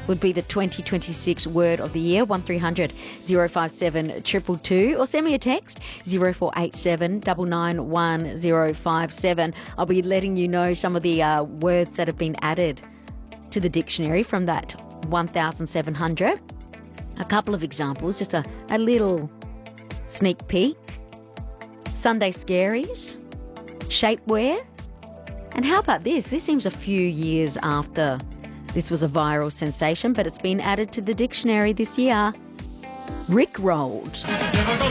would be the 2026 word of the year. 1300 057 222, or send me a text 0487 991 057. I'll be letting you know some of the words that have been added to the dictionary from that 1,700. A couple of examples, just a little sneak peek. Sunday scaries, shapewear, and how about this? This seems a few years after this was a viral sensation, but it's been added to the dictionary this year. Rickrolled.